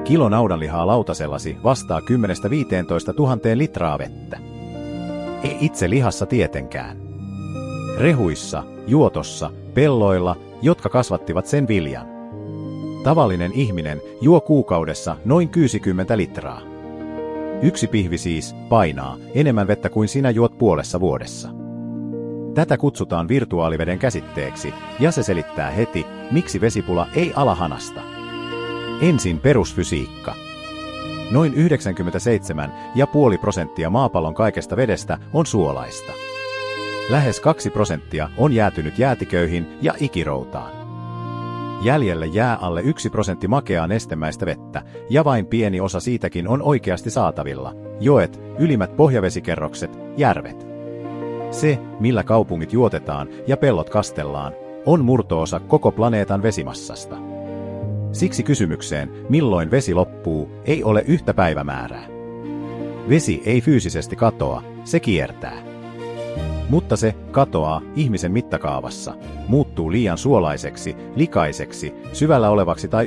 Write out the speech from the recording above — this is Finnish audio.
Kilo naudanlihaa lautasellasi vastaa 10–15 000 litraa vettä. Ei itse lihassa tietenkään. Rehuissa, juotossa, pelloilla, jotka kasvattivat sen viljan. Tavallinen ihminen juo kuukaudessa noin 60 litraa. Yksi pihvi siis painaa enemmän vettä kuin sinä juot puolessa vuodessa. Tätä kutsutaan virtuaaliveden käsitteeksi, ja se selittää heti, miksi vesipula ei ala hanasta. Ensin perusfysiikka. Noin 97,5% maapallon kaikesta vedestä on suolaista. Lähes 2% on jäätynyt jäätiköihin ja ikiroutaan. Jäljelle jää alle 1% makeaa nestemäistä vettä, ja vain pieni osa siitäkin on oikeasti saatavilla. Joet, ylimmät pohjavesikerrokset, järvet. Se, millä kaupungit juotetaan ja pellot kastellaan, on murto-osa koko planeetan vesimassasta. Siksi kysymykseen, milloin vesi loppuu, ei ole yhtä päivämäärää. Vesi ei fyysisesti katoa, se kiertää. Mutta se katoaa ihmisen mittakaavassa, muuttuu liian suolaiseksi, likaiseksi, syvällä olevaksi tai